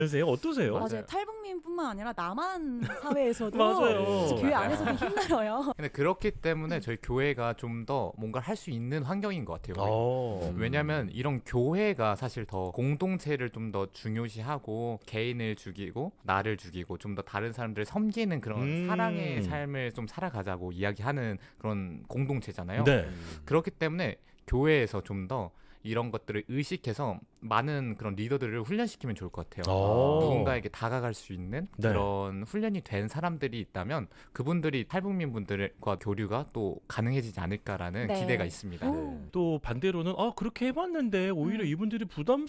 그러세요? 어떠세요? 맞아요. 탈북민뿐만 아니라 남한 사회에서도 맞아요. 교회 안에서도 힘들어요. 근데 그렇기 때문에 저희 교회가 좀 더 뭔가를 할 수 있는 환경인 것 같아요. 왜냐면 이런 교회가 사실 더 공동체를 좀 더 중요시하고 개인을 죽이고 나를 죽이고 좀 더 다른 사람들을 섬기는 그런 사랑의 삶을 좀 살아가자고 이야기하는 그런 공동체잖아요. 네. 그렇기 때문에 교회에서 좀 더 이런 것들을 의식해서 많은 그런 리더들을 훈련시키면 좋을 것 같아요. 누군가에게 다가갈 수 있는 그런 훈련이 된 사람들이 있다면 그분들이 탈북민 분들과 교류가 또 가능해지지 않을까라는 기대가 있습니다. 또 반대로는 그렇게 해봤는데 오히려 이분들이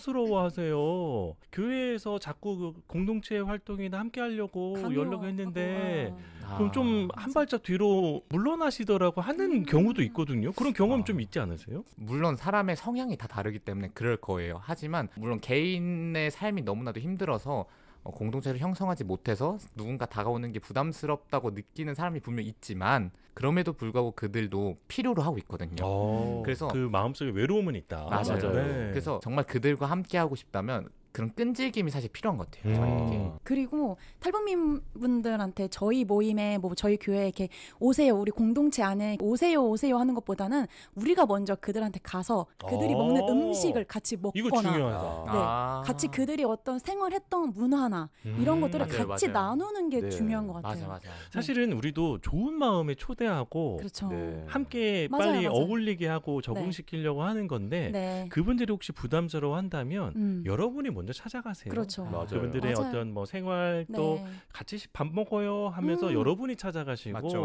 부담스러워하세요. 교회에서 자꾸 그 공동체 활동이나 함께 하려고 연락을 했는데 그럼 좀 한 발짝 뒤로 물러나시더라고 하는 경우도 있거든요. 그런 경험 좀 있지 않으세요? 물론 사람의 성향이 다 다르기 때문에 그럴 거예요. 하지만 물론 개인의 삶이 너무나도 힘들어서 공동체를 형성하지 못해서 누군가 다가오는 게 부담스럽다고 느끼는 사람이 분명 있지만 그럼에도 불구하고 그들도 필요로 하고 있거든요. 그래서 그 마음속에 외로움은 있다. 맞아요. 네. 그래서 정말 그들과 함께 하고 싶다면 그런 끈질김이 사실 필요한 것 같아요. 저희에게. 그리고 탈북민 분들한테 저희 모임에 저희 교회에 이렇게 오세요, 우리 공동체 안에 오세요 하는 것보다는 우리가 먼저 그들한테 가서 그들이 먹는 음식을 같이 먹거나 이거 중요하다. 같이 그들이 어떤 생활했던 문화나 이런 것들을 맞아요, 같이 맞아요. 나누는 게 중요한 것 같아요. 맞아. 사실은 우리도 좋은 마음에 초대하고 그렇죠. 함께 맞아요, 빨리 맞아요. 어울리게 하고 적응시키려고 하는 건데 그분들이 혹시 부담스러워한다면 여러분이 먼저 찾아가세요. 그렇죠. 맞아요. 그분들의 맞아요. 어떤 뭐 생활 또 같이 밥 먹어요 하면서 여러분이 찾아가시고 맞죠.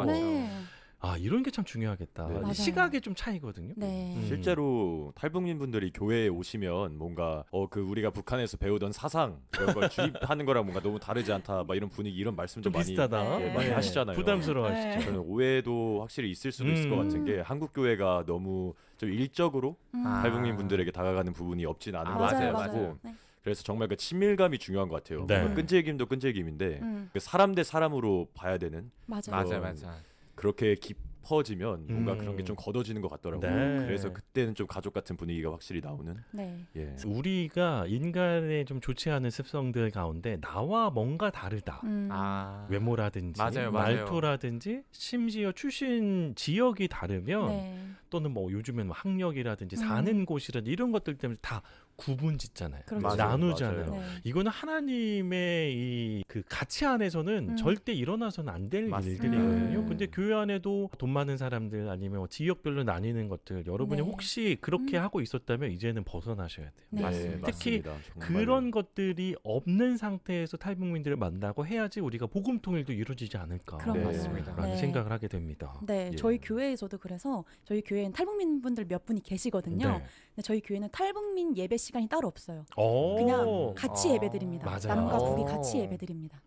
이런 게 참 중요하겠다. 네. 시각의 좀 차이거든요. 실제로 탈북민 분들이 교회에 오시면 뭔가 그 우리가 북한에서 배우던 사상 이런 걸 주입하는 거랑 뭔가 너무 다르지 않다 막 이런 분위기 이런 말씀도 좀 많이 비슷하다. 많이 하시잖아요. 부담스러워하시죠. 저는 오해도 확실히 있을 수도 있을 것 같은 게 한국 교회가 너무 좀 일적으로 탈북민 분들에게 다가가는 부분이 없진 않은 것 같아요. 그래서 정말 그 친밀감이 중요한 것 같아요. 네. 끈질김도 끈질김인데 그 사람 대 사람으로 봐야 되는 맞아. 그렇게 깊어지면 뭔가 그런 게 좀 걷어지는 것 같더라고요. 그래서 그때는 좀 가족 같은 분위기가 확실히 나오는. 예. 우리가 인간의 좀 좋지 않은 습성들 가운데 나와 뭔가 다르다. 외모라든지 맞아요. 말투라든지 심지어 출신 지역이 다르면 또는 뭐 요즘엔 학력이라든지 사는 곳이라든지 이런 것들 때문에 다 구분 짓잖아요. 그렇죠. 나누잖아요. 이거는 하나님의 이 그 가치 안에서는 절대 일어나서는 안 될 일들이거든요. 근데 교회 안에도 돈 많은 사람들 아니면 뭐 지역별로 나뉘는 것들 여러분이 혹시 그렇게 하고 있었다면 이제는 벗어나셔야 돼요. 특히 맞습니다. 그런 것들이 없는 상태에서 탈북민들을 만나고 해야지 우리가 복음 통일도 이루어지지 않을까 라는 생각을 하게 됩니다. 저희 교회에서도 그래서 저희 교회엔 탈북민 분들 몇 분이 계시거든요. 근데 저희 교회는 탈북민 예배 시간이 따로 없어요. 그냥 같이 예배드립니다. 남과 북이 같이 예배드립니다.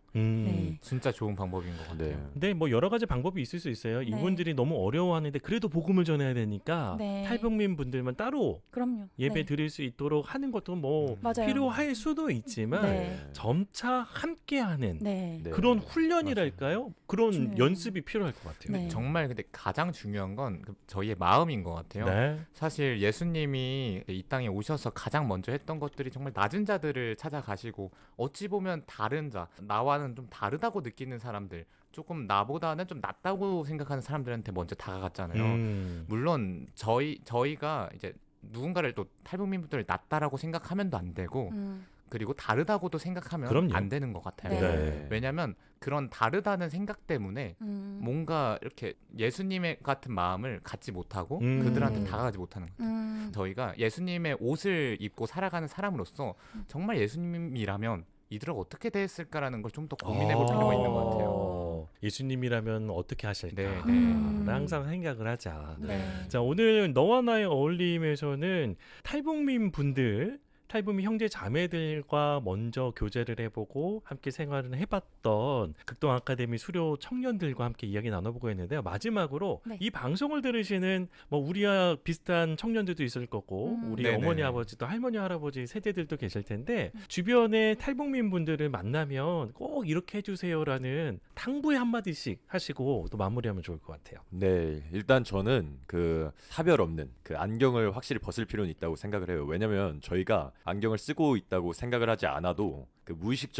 진짜 좋은 방법인 것 같아요. 근데 뭐 여러 가지 방법이 있을 수 있어요. 이분들이 너무 어려워하는데 그래도 복음을 전해야 되니까 탈북민 분들만 따로 예배 드릴 수 있도록 하는 것도 뭐 필요할 수도 있지만 점차 함께하는 그런 훈련이랄까요? 그런 연습이 필요할 것 같아요. 정말 근데 가장 중요한 건 저희의 마음인 것 같아요. 사실 예수님이 이 땅에 오셔서 가장 먼저 했던 것들이 정말 낮은 자들을 찾아가시고 어찌 보면 다른 자, 나와는 좀 다르다고 느끼는 사람들, 조금 나보다는 좀 낫다고 생각하는 사람들한테 먼저 다가갔잖아요. 물론 저희가 이제 누군가를 또 탈북민분들을 낫다라고 생각하면도 안 되고 그리고 다르다고도 생각하면 안 되는 것 같아요. 왜냐하면 그런 다르다는 생각 때문에 뭔가 이렇게 예수님의 같은 마음을 갖지 못하고 그들한테 다가가지 못하는 것 같아요. 저희가 예수님의 옷을 입고 살아가는 사람으로서 정말 예수님이라면 이들을 어떻게 대했을까라는 걸 좀 더 고민해볼 필요가 있는 것 같아요. 예수님이라면 어떻게 하실까? 항상 생각을 하자. 자, 오늘 너와 나의 어울림에서는 탈북민 분들, 탈북민 형제 자매들과 먼저 교제를 해보고 함께 생활을 해봤던 극동 아카데미 수료 청년들과 함께 이야기 나눠보고 했는데요. 마지막으로 이 방송을 들으시는 뭐 우리와 비슷한 청년들도 있을 거고 우리 어머니 아버지도 할머니 할아버지 세대들도 계실 텐데 주변에 탈북민 분들을 만나면 꼭 이렇게 해주세요라는 당부의 한마디씩 하시고 또 마무리하면 좋을 것 같아요. 네, 일단 저는 그 사별 없는 그 안경을 확실히 벗을 필요는 있다고 생각을 해요. 왜냐면 저희가 안경을 쓰고 있다고 생각을 하지 않아도 그 무의식적